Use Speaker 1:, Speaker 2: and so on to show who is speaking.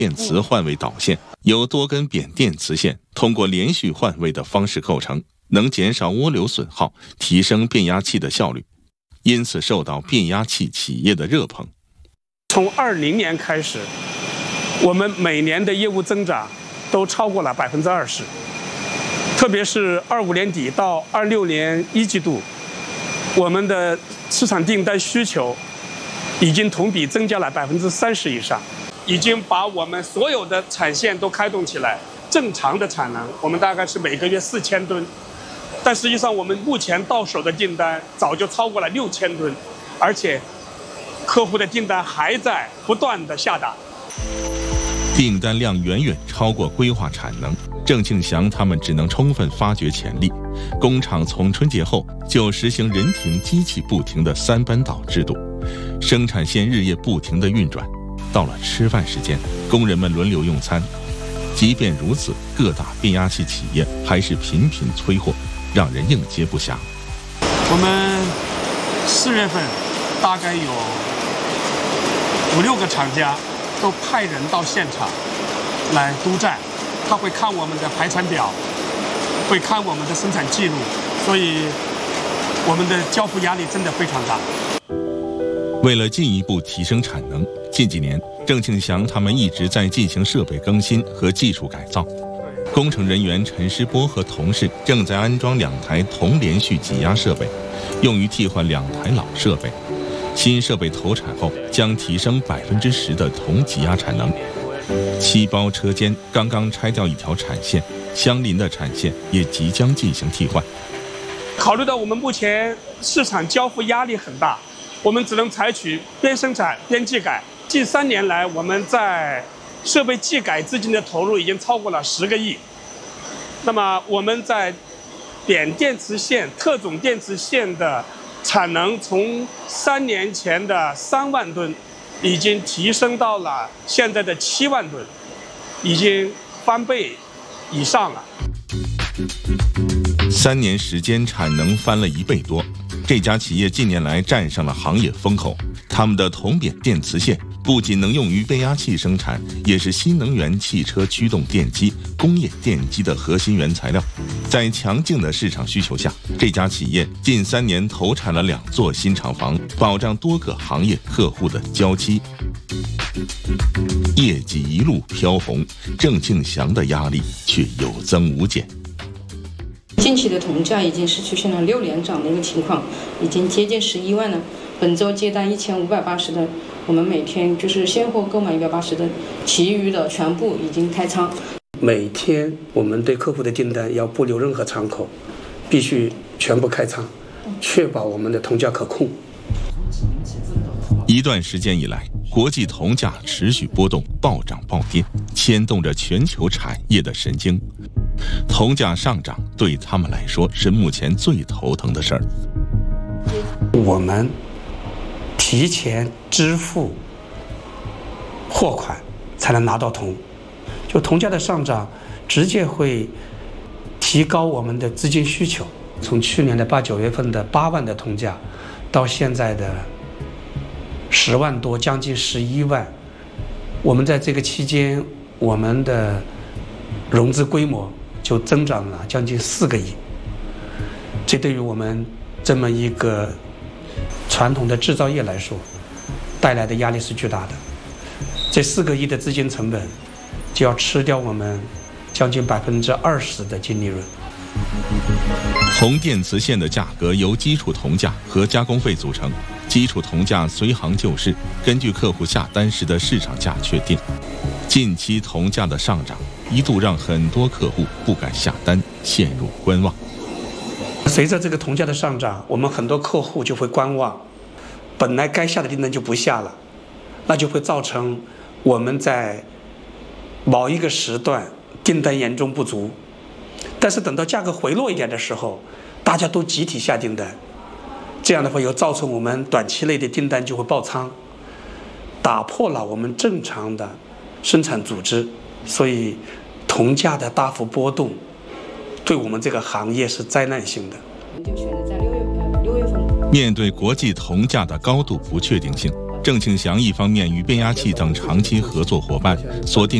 Speaker 1: 电磁换位导线，由多根扁电磁线通过连续换位的方式构成，能减少涡流损耗，提升变压器的效率，因此受到变压器企业的热捧。
Speaker 2: 从20年开始，我们每年的业务增长都超过了20%，特别是25年底到26年1季度，我们的市场订单需求已经同比增加了30%以上，已经把我们所有的产线都开动起来。正常的产能，我们大概是每个月4000吨，但实际上我们目前到手的订单早就超过了6000吨，而且客户的订单还在不断的下达。
Speaker 1: 订单量远远超过规划产能，郑庆祥他们只能充分发掘潜力。工厂从春节后就实行人停机器不停的3班倒制度，生产线日夜不停地运转。到了吃饭时间，工人们轮流用餐。即便如此，各大变压器企业还是频频催货，让人应接不暇。
Speaker 2: 我们4月份大概有5、6个厂家都派人到现场来督战，他会看我们的排产表，会看我们的生产记录，所以我们的交付压力真的非常大。
Speaker 1: 为了进一步提升产能，近几年郑庆祥他们一直在进行设备更新和技术改造。工程人员陈师波和同事正在安装2台铜连续挤压设备，用于替换2台老设备。新设备投产后将提升10%的铜挤压产能。7包车间刚刚拆掉1条产线，相邻的产线也即将进行替换。
Speaker 2: 考虑到我们目前市场交付压力很大，我们只能采取边生产边技改。近3年来，我们在设备技改资金的投入已经超过了10个亿。那么我们在扁电磁线、特种电磁线的产能从3年前的3万吨，已经提升到了现在的7万吨，已经翻倍以上了。
Speaker 1: 3年时间，产能翻了1倍多。这家企业近年来站上了行业风口，他们的铜扁电磁线不仅能用于变压器生产，也是新能源汽车驱动电机、工业电机的核心原材料。在强劲的市场需求下，这家企业近3年投产了2座新厂房，保障多个行业客户的交期。业绩一路飘红，郑庆祥的压力却有增无减。
Speaker 3: 近期的铜价已经是出现了6连涨的一个情况，已经接近11万了。本周接单1580吨，我们每天就是现货购买180吨，其余的全部已经开仓。
Speaker 4: 每天我们对客户的订单要不留任何敞口，必须全部开仓，确保我们的铜价可控。
Speaker 1: 一段时间以来，国际铜价持续波动，暴涨暴跌，牵动着全球产业的神经。铜价上涨对他们来说是目前最头疼的事儿。
Speaker 4: 我们提前支付货款才能拿到铜，就铜价的上涨直接会提高我们的资金需求。从去年的8、9月份的8万的铜价，到现在的10万多，将近11万。我们在这个期间，我们的融资规模就增长了将近4个亿。这对于我们这么一个传统的制造业来说，带来的压力是巨大的。这4个亿的资金成本，就要吃掉我们将近20%的净利润。
Speaker 1: 铜电磁线的价格由基础铜价和加工费组成，基础铜价随行就市，根据客户下单时的市场价确定。近期铜价的上涨一度让很多客户不敢下单，陷入观望。
Speaker 4: 随着这个铜价的上涨，我们很多客户就会观望，本来该下的订单就不下了，那就会造成我们在某一个时段订单严重不足。但是等到价格回落一点的时候，大家都集体下订单，这样的话又造成我们短期内的订单就会爆仓，打破了我们正常的生产组织。所以铜价的大幅波动对我们这个行业是灾难性的。
Speaker 3: 就选择在6月份。
Speaker 1: 面对国际铜价的高度不确定性， 郑庆祥一方面与变压器等长期合作伙伴锁定